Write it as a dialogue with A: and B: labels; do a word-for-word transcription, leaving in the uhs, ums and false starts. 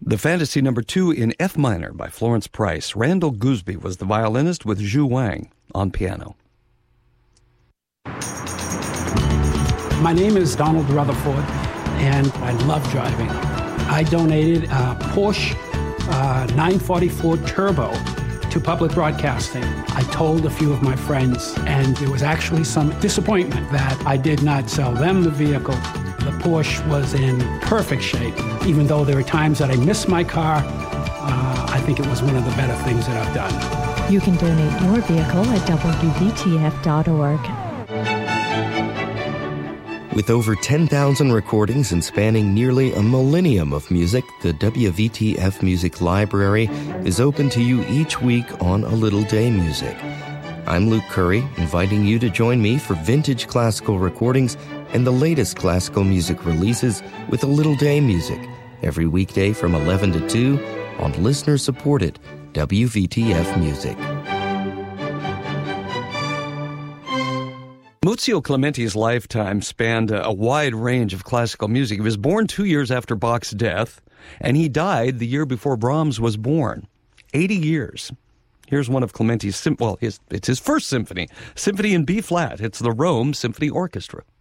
A: The Fantasy Number Two in F minor by Florence Price. Randall Gooseby was the violinist with Zhu Wang on piano.
B: My name is Donald Rutherford, and I love driving. I donated a Porsche uh, nine forty-four Turbo to public broadcasting. I told a few of my friends, and there was actually some disappointment that I did not sell them the vehicle. The Porsche was in perfect shape. Even though there are times that I miss my car, uh, I think it was one of the better things that I've done.
C: You can donate your vehicle at W V T F dot org.
D: With over ten thousand recordings and spanning nearly a millennium of music, the W V T F Music Library is open to you each week on A Little Day Music. I'm Luke Curry, inviting you to join me for vintage classical recordings and the latest classical music releases with A Little Day Music, every weekday from eleven to two on listener-supported W V T F Music.
A: Muzio Clementi's lifetime spanned a wide range of classical music. He was born two years after Bach's death, and he died the year before Brahms was born. eighty years. Here's one of Clementi's, well, his, it's his first symphony, Symphony in B-flat. It's the Rome Symphony Orchestra.